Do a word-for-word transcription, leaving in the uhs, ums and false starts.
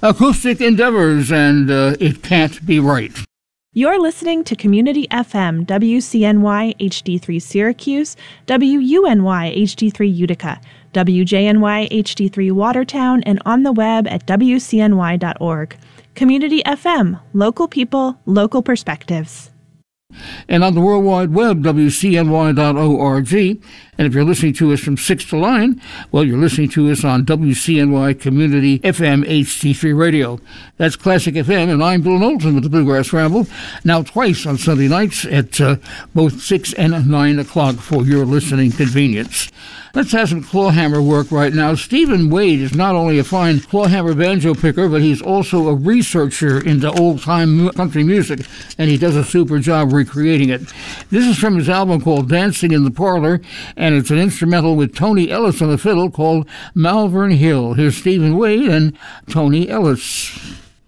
acoustic endeavors, and uh, it can't be right. You're listening to Community F M, W C N Y H D three Syracuse, W U N Y H D three Utica, W J N Y H D three Watertown, and on the web at W C N Y dot org. Community F M, local people, local perspectives. And on the World Wide Web, W C N Y dot org. And if you're listening to us from six to nine, well, you're listening to us on W C N Y Community F M H D three Radio. That's Classic F M, and I'm Bill Knowlton with the Bluegrass Ramble, now twice on Sunday nights at uh, both six and nine o'clock for your listening convenience. Let's have some clawhammer work right now. Stephen Wade is not only a fine clawhammer banjo picker, but he's also a researcher into old-time country music, and he does a super job recreating it. This is from his album called Dancing in the Parlor, and it's an instrumental with Tony Ellis on the fiddle called Malvern Hill. Here's Stephen Wade and Tony Ellis.